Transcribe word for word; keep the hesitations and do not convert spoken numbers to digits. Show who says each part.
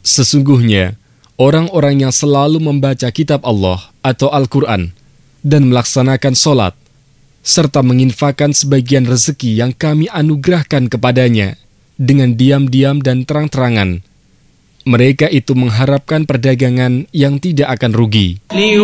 Speaker 1: Sesungguhnya, orang-orang yang selalu membaca kitab Allah atau Al-Quran dan melaksanakan sholat, serta menginfakkan sebagian rezeki yang kami anugerahkan kepadanya dengan diam-diam dan terang-terangan, mereka itu mengharapkan perdagangan yang tidak akan rugi.